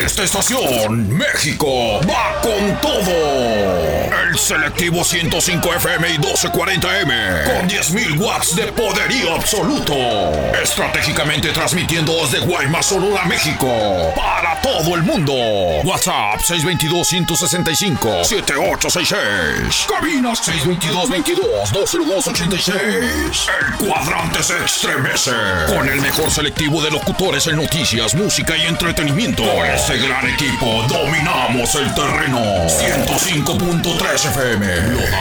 esta estación, México va con todo. El selectivo 105 FM y 1240M con 10.000 watts de poderío absoluto. Estratégicamente transmitiendo desde Guaymas, Sonora, México para todo el mundo. WhatsApp 622-165-7866. Cabina 622-22-20286. El cuadrante se estremece con el mejor selectivo de locutores en noticias, música y entretenimiento. Con este gran equipo dominamos el terreno. 105.3 FM, Loja